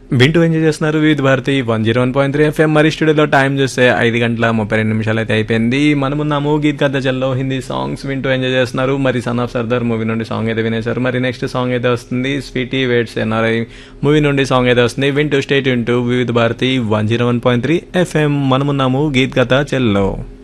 వింటూ ఎంజాయ్ చేస్తున్నారు వివిధ భారతి 101.3 ఎఫ్ఎం. మరి స్టూడియోలో టైం చూస్తే 5 గంటల 32 నిమిషాలు అయితే అయిపోయింది. మనమున్నాము గీత్ కథ జల్లో హిందీ సాంగ్స్ వింటూ ఎంజాయ్ చేస్తున్నారు. మరి సన్ ఆఫ్ సర్దార్ మూవీ నుండి సాంగ్ అయితే వినేశారు. మరి నెక్స్ట్ సాంగ్ అయితే వస్తుంది స్వీటీ వేట్స్ ఎన్ఆర్ఐ మూవీ నుండి సాంగ్ అయితే వస్తుంది. వింటూ స్టేట్ వింటూ వివిధ భారతి 101.3 ఎఫ్ఎం. మనమున్నాము గీత్ కథ జల్లో.